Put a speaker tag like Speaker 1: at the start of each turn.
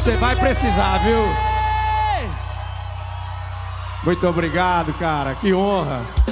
Speaker 1: Você vai precisar, viu? Muito obrigado, cara. Que honra.